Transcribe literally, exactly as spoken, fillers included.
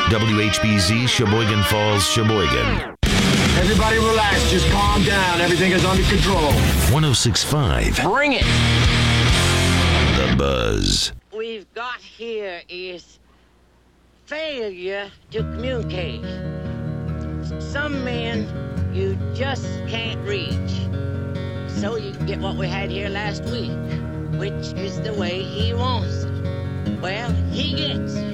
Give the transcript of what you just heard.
W H B Z, Sheboygan Falls, Sheboygan. Everybody relax, just calm down. Everything is under control. one oh six point five. Bring it. The Buzz. We've got here is failure to communicate. Some men you just can't reach. So you get what we had here last week, which is the way he wants it. Well, he gets it.